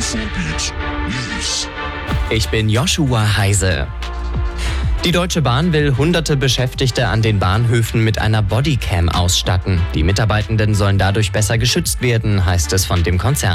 Infobeat News. Ich bin Joshua Heise. Die Deutsche Bahn will hunderte Beschäftigte an den Bahnhöfen mit einer Bodycam ausstatten. Die Mitarbeitenden sollen dadurch besser geschützt werden, heißt es von dem Konzern.